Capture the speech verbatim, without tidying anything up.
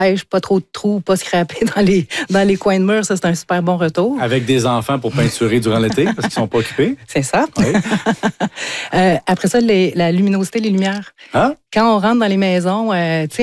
pêche, pas trop de trous, pas scraper dans les, dans les coins de mur. Ça, c'est un super bon retour. Avec des enfants pour peinturer durant l'été parce qu'ils sont pas occupés. C'est ça. Oui. euh, après ça, les, la luminosité, les lumières. Hein? Quand on rentre dans les maisons, euh, tu sais,